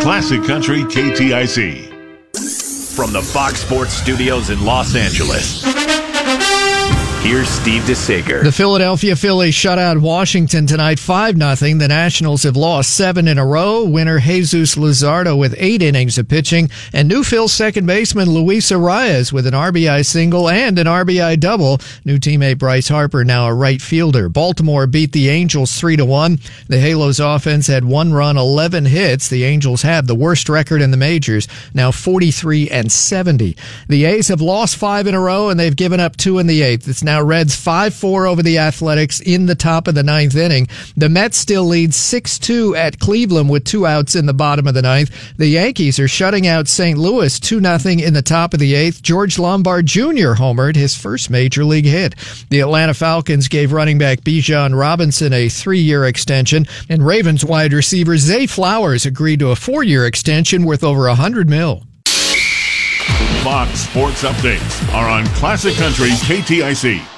Classic Country KTIC. From the Fox Sports Studios in Los Angeles, here's Steve DeSager. The Philadelphia Phillies shut out Washington tonight 5-0. The Nationals have lost 7 in a row. Winner Jesus Luzardo with 8 innings of pitching. And new Phil's second baseman Luis Arias with an RBI single and an RBI double. New teammate Bryce Harper now a right fielder. Baltimore beat the Angels 3-1. The Halos offense had 1 run, 11 hits. The Angels have the worst record in the majors, now 43-70. The A's have lost 5 in a row and they've given up 2 in the 8th. It's now Reds 5-4 over the Athletics in the top of the 9th inning. The Mets still lead 6-2 at Cleveland with 2 outs in the bottom of the 9th. The Yankees are shutting out St. Louis 2-0 in the top of the 8th. George Lombard Jr. homered, his first major league hit. The Atlanta Falcons gave running back Bijan Robinson a 3-year extension, and Ravens wide receiver Zay Flowers agreed to a 4-year extension worth over $100 million. Fox Sports Updates are on Classic Country KTIC.